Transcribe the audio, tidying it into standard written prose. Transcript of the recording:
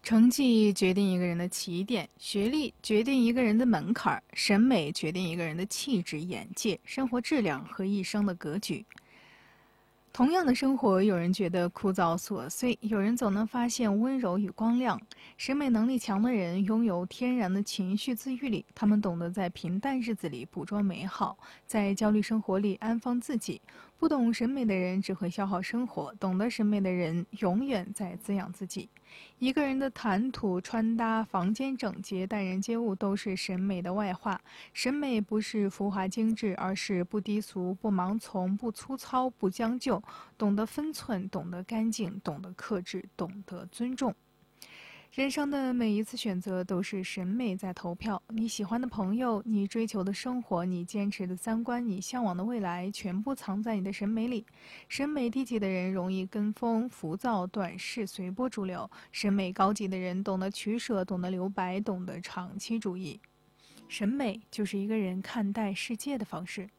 成绩决定一个人的起点，学历决定一个人的门槛，审美决定一个人的气质、眼界、生活质量和一生的格局。同样的生活，有人觉得枯燥琐碎，有人总能发现温柔与光亮。审美能力强的人拥有天然的情绪自愈力，他们懂得在平淡日子里捕捉美好，在焦虑生活里安放自己。不懂审美的人只会消耗生活，懂得审美的人永远在滋养自己。一个人的谈吐、穿搭、房间整洁、待人接物都是审美的外化。审美不是浮华精致，而是不低俗、不盲从、不粗糙、不将就，懂得分寸，懂得干净，懂得克制，懂得尊重。人生的每一次选择都是审美在投票，你喜欢的朋友，你追求的生活，你坚持的三观，你向往的未来，全部藏在你的审美里。审美低级的人容易跟风、浮躁、短视、随波逐流；审美高级的人懂得取舍，懂得留白，懂得长期主义。审美就是一个人看待世界的方式。